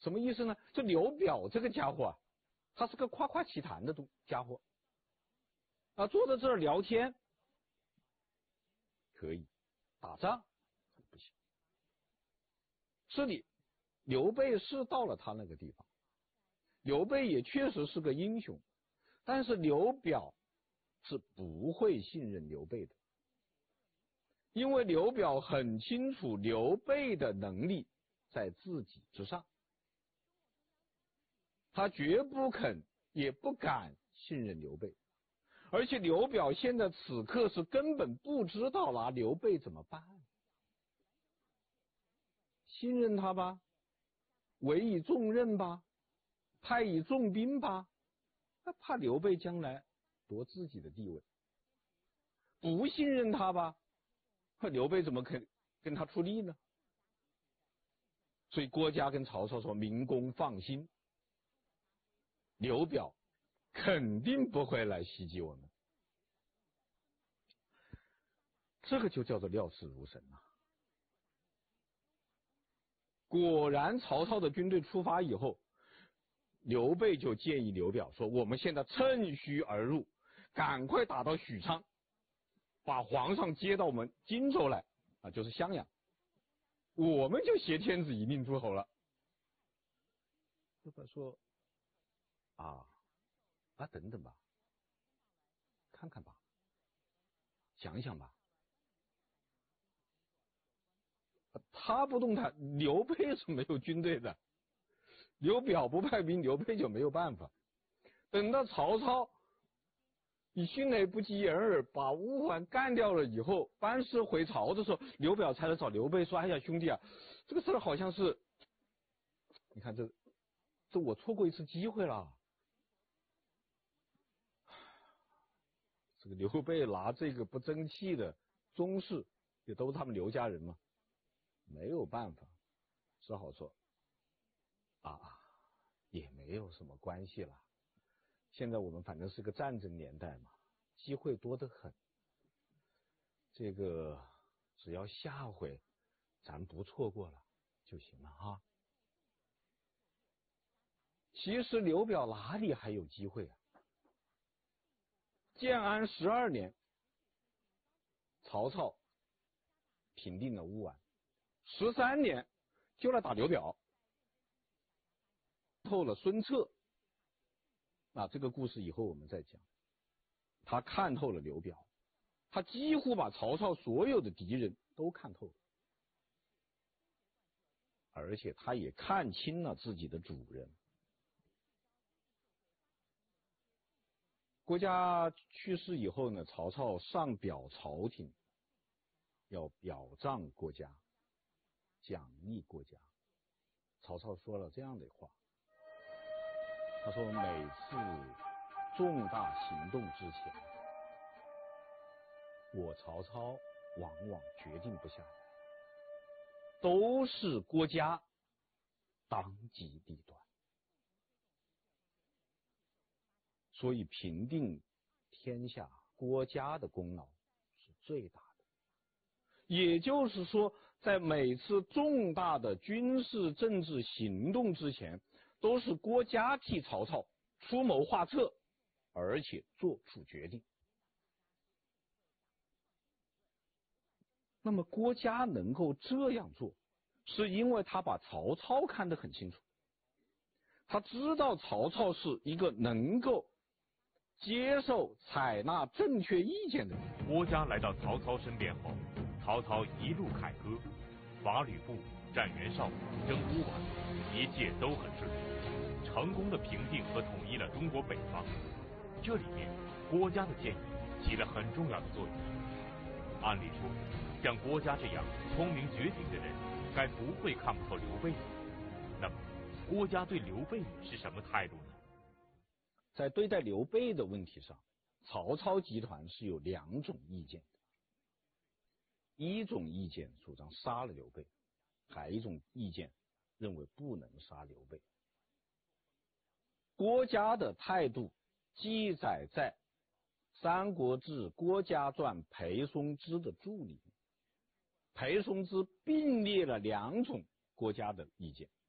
什么意思呢？这刘表这个家伙啊，他是个夸夸其谈的家伙啊，坐在这儿聊天可以，打仗不行。是的，刘备是到了他那个地方，刘备也确实是个英雄，但是刘表是不会信任刘备的，因为刘表很清楚刘备的能力在自己之上，他绝不肯也不敢信任刘备，而且刘表现在此刻是根本不知道拿刘备怎么办。信任他吧，委以重任吧，派以重兵吧，那怕刘备将来夺自己的地位。不信任他吧，刘备怎么肯跟他出力呢？所以郭嘉跟曹操说：“明公放心，刘表肯定不会来袭击我们。”这个就叫做料事如神啊！果然，曹操的军队出发以后，刘备就建议刘表说：“我们现在趁虚而入，赶快打到许昌，把皇上接到我们荆州来啊，就是襄阳，我们就挟天子以令诸侯了。”刘表说：“等等吧，看看吧，想想吧。”他不动弹，刘备是没有军队的，刘表不派兵，刘备就没有办法。等到曹操以迅雷不及掩耳把乌桓干掉了以后，班师回朝的时候，刘表才来找刘备说：“哎呀，兄弟啊，这个事儿好像是，你看这我错过一次机会了。”这个刘备拿这个不争气的宗室，也都是他们刘家人嘛，没有办法，只好说也没有什么关系了。现在我们反正是个战争年代嘛，机会多得很。这个只要下回咱不错过了就行了哈。其实刘表哪里还有机会啊？建安12年，曹操平定了乌桓，13年就来打刘表，透了孙策。这个故事以后我们再讲。他看透了刘表，他几乎把曹操所有的敌人都看透了，而且他也看清了自己的主人。郭嘉去世以后呢，曹操上表朝廷，要表彰郭嘉，奖励郭嘉。曹操说了这样的话，他说：“每次重大行动之前，我曹操往往决定不下来，都是郭嘉当机立断。所以平定天下，郭嘉的功劳是最大的。也就是说，在每次重大的军事政治行动之前，都是郭嘉替曹操出谋划策，而且做出决定。那么郭嘉能够这样做，是因为他把曹操看得很清楚，他知道曹操是一个能够接受采纳正确意见的人。 郭嘉来到曹操身边后，曹操一路凯歌，伐吕布、战袁绍、征乌桓，一切都很顺利，成功的平定和统一了中国北方。这里面郭嘉的建议起了很重要的作用。按理说，像郭嘉这样聪明绝顶的人，该不会看不透刘备的。那么，郭嘉对刘备是什么态度呢？ 在对待刘备的问题上，曹操集团是有2种意见的。一种意见主张杀了刘备，还一种意见认为不能杀刘备。郭嘉的态度记载在《三国志·郭嘉传》裴松之的注里面。裴松之并列了2种郭嘉的意见。